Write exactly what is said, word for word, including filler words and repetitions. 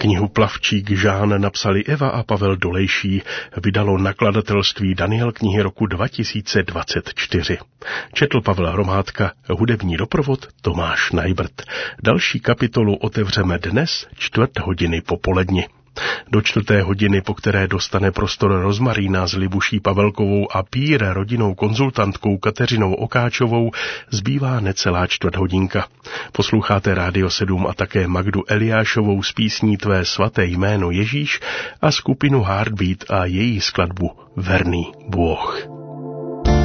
Knihu Plavčík Žán napsali Eva a Pavel Dolejší, vydalo nakladatelství Daniel knihy roku dva tisíce dvacet čtyři. Četl Pavel Hromádka, hudební doprovod Tomáš Najbrt. Další kapitolu otevřeme dnes čtvrt hodiny popoledni. Do čtvrté hodiny, po které dostane prostor Rozmarína s Libuší Pavelkovou a Pír rodinnou konzultantkou Kateřinou Okáčovou, zbývá necelá čtvrt hodinka. Posloucháte Rádio sedm a také Magdu Eliášovou s písní Tvé svaté jméno Ježíš a skupinu Heartbeat a její skladbu Verný Bůh.